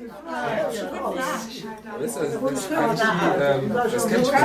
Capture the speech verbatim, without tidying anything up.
Das, also, das, ist eigentlich die, ähm, das kennt schon.